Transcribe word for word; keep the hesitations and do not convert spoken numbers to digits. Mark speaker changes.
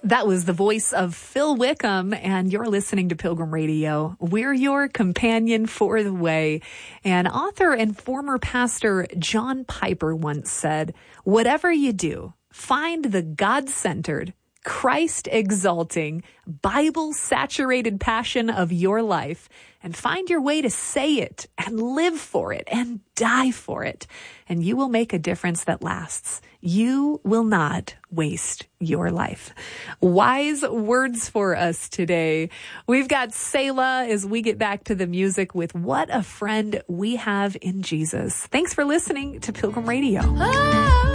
Speaker 1: That was the voice of Phil Wickham, and you're listening to Pilgrim Radio. We're your companion for the way. And author and former pastor John Piper once said, "Whatever you do, find the God-centered, Christ-exalting, Bible-saturated passion of your life and find your way to say it and live for it and die for it. And you will make a difference that lasts. You will not waste your life." Wise words for us today. We've got Selah as we get back to the music with What a Friend We Have in Jesus. Thanks for listening to Pilgrim Radio. Oh.